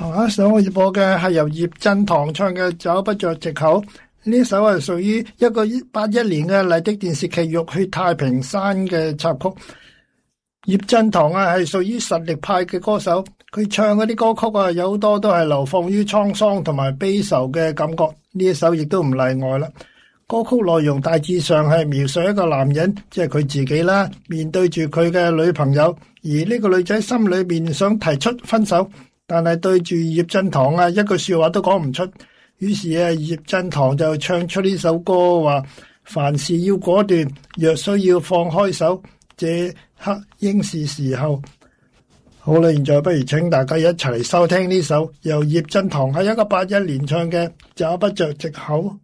下一首我要播嘅係由葉振棠唱嘅《找不着藉口》。呢首係屬於一個81年嘅麗的電視劇《浴血太平山》嘅插曲。葉振棠係屬於實力派嘅歌手，佢唱嗰啲歌曲有好多都係流放於滄桑同埋悲愁嘅感覺，呢一首亦都唔例外啦。歌曲內容大致上係描述一個男人，即係佢自己啦，面對住佢嘅女朋友，而呢個女仔心裏面想提出分手，但係對住葉振棠一句說話都講唔出，於是葉振棠就唱出呢首歌，話凡事要果斷，若需要放開手，這刻應是時候。好啦，現在不如請大家一齊嚟收聽呢首由葉振棠喺1981年唱嘅《找不着藉口》。